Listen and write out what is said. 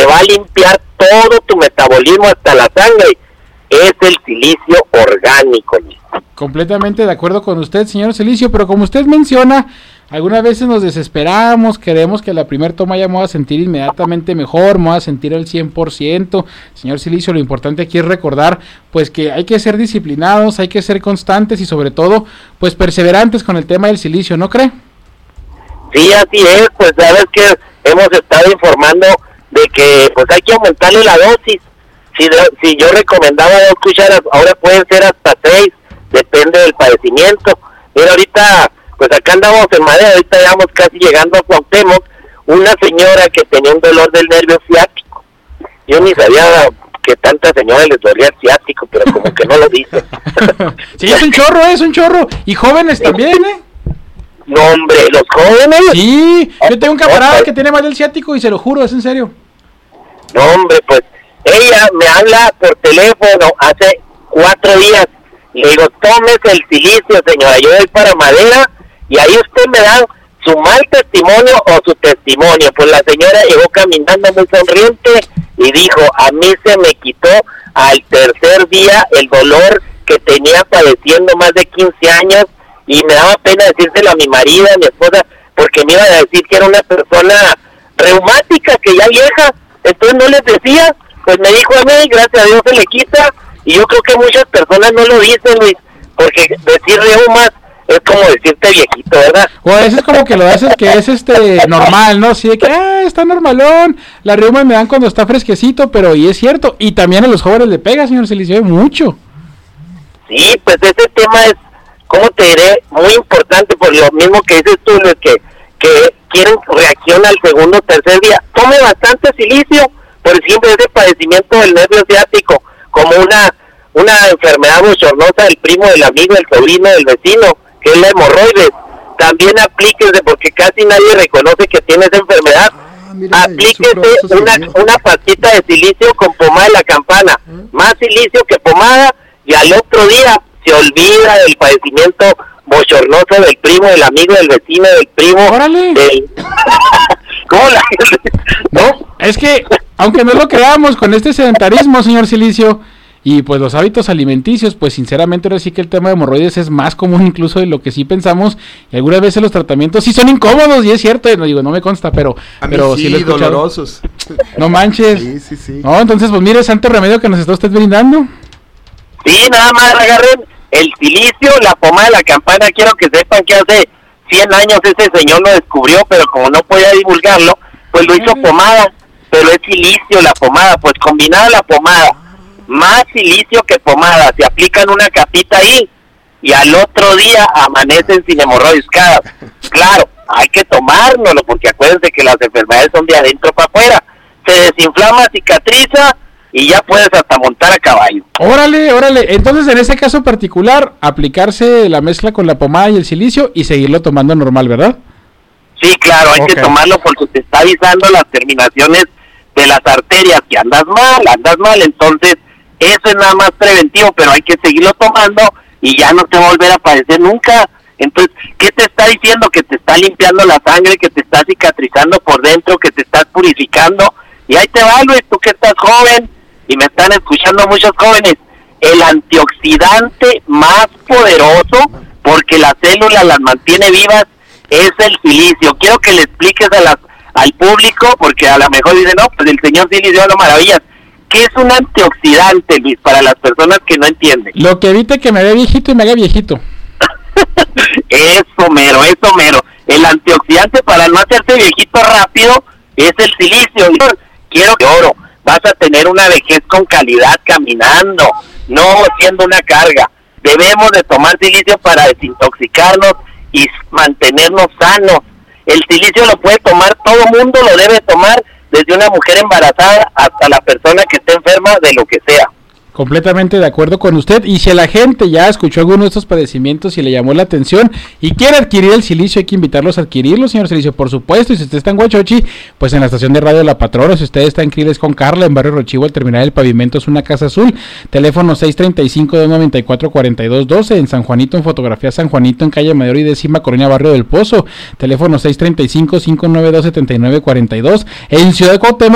va a limpiar todo tu metabolismo hasta la sangre, es el silicio orgánico. Completamente de acuerdo con usted, señor Silicio, pero como usted menciona, algunas veces nos desesperamos, queremos que la primera toma ya me voy a sentir inmediatamente mejor, me voy a sentir al 100%. Señor Silicio, lo importante aquí es recordar pues que hay que ser disciplinados, hay que ser constantes y sobre todo pues perseverantes con el tema del silicio, ¿no cree? Sí, así es, pues sabes que hemos estado informando de que pues hay que aumentarle la dosis. Si yo recomendaba 2 cucharas, ahora pueden ser hasta 6, depende del padecimiento. Mira, ahorita, pues acá andamos en Madera, ahorita ya vamos casi llegando a Cuauhtémoc, una señora que tenía un dolor del nervio ciático. Yo ni sabía que tantas señoras les dolía el ciático, pero como que no lo dicen. Sí, es un chorro, y jóvenes también, ¿eh? No, hombre, ¿los jóvenes? Sí, yo tengo un camarada que tiene mal del ciático y se lo juro, es en serio. No, hombre, pues ella me habla por teléfono hace 4 días. Le digo, tómese el silicio, señora, yo voy para Madera y ahí usted me da su mal testimonio o su testimonio. Pues la señora llegó caminando muy sonriente y dijo, a mí se me quitó al 3er día el dolor que tenía padeciendo más de 15 años y me daba pena decírselo a mi marido, a mi esposa, porque me iban a decir que era una persona reumática, que ya vieja. Entonces no les decía, pues me dijo a mí, gracias a Dios se le quita, y yo creo que muchas personas no lo dicen, Luis, porque decir reumas es como decirte viejito, ¿verdad? O eso es como que lo haces que es normal, ¿no? Sí, de que está normalón, la reuma me dan cuando está fresquecito, pero y es cierto, y también a los jóvenes le pega, señor Silicio, mucho. Sí, pues ese tema es, ¿cómo te diré? Muy importante, por lo mismo que dices tú, Luis, que quieren reacción al 2º o 3er día. Tome bastante silicio, por ejemplo, ese padecimiento del nervio ciático, como una enfermedad bochornosa del primo, del amigo, del sobrino, del vecino, que es la hemorroides. También aplíquese, porque casi nadie reconoce que tiene esa enfermedad. Aplíquese una pastita de silicio con pomada de la campana, más silicio que pomada, y al otro día se olvida del padecimiento bochornoso del primo, del amigo, del vecino, del primo. ¡Órale! ¿Cómo la gente? No, es que, aunque no lo creamos con este sedentarismo, señor Silicio, y pues los hábitos alimenticios, pues sinceramente ahora sí que el tema de hemorroides es más común incluso de lo que sí pensamos, y algunas veces los tratamientos sí son incómodos, y es cierto, no me consta, pero sí lo he escuchado. Dolorosos. No manches. Sí. No, entonces pues mire, santo remedio que nos está usted brindando. Sí, nada más agarren el silicio, la pomada de la campana. Quiero que sepan que hace 100 años ese señor lo descubrió, pero como no podía divulgarlo, pues lo hizo pomada, pero es silicio la pomada, pues combinada la pomada, más silicio que pomada, se aplican una capita ahí, y al otro día amanecen sin hemorroides. Claro, hay que tomárnoslo, porque acuérdense que las enfermedades son de adentro para afuera, se desinflama, cicatriza, y ya puedes hasta montar a caballo. Órale, entonces en ese caso particular, aplicarse la mezcla con la pomada y el silicio y seguirlo tomando normal, ¿verdad? Sí, claro, hay que tomarlo porque te está avisando las terminaciones de las arterias que andas mal, entonces eso es nada más preventivo, pero hay que seguirlo tomando y ya no te va a volver a padecer nunca. Entonces, ¿qué te está diciendo? Que te está limpiando la sangre, que te está cicatrizando por dentro, que te estás purificando, y ahí te va, Luis, tú que estás joven, y me están escuchando muchos jóvenes, el antioxidante más poderoso, porque las células las mantiene vivas, es el silicio. Quiero que le expliques al público, porque a lo mejor dicen, no, pues el señor Silicio habla maravillas. ¿Qué es un antioxidante, Luis, para las personas que no entienden? Lo que evite que me vea viejito y me haga viejito. Eso mero. El antioxidante para no hacerse viejito rápido es el silicio. Quiero que oro. Vas a tener una vejez con calidad caminando, no siendo una carga. Debemos de tomar silicio para desintoxicarnos y mantenernos sanos. El silicio lo puede tomar, todo mundo lo debe tomar, desde una mujer embarazada hasta la persona que esté enferma de lo que sea. Completamente de acuerdo con usted, y si la gente ya escuchó alguno de estos padecimientos y le llamó la atención y quiere adquirir el silicio, hay que invitarlos a adquirirlo, señor Silicio, por supuesto. Y si usted está en Huachochi, pues en la estación de radio La Patrona. Si usted está en Criles con Carla, en Barrio Rochivo, al terminar el pavimento es una casa azul, teléfono 635-294-4212, en San Juanito, en Fotografía San Juanito, en calle Mayor y 10ª Colonia Barrio del Pozo, teléfono 635-592-7942, en Ciudad de Cuauhtémoc,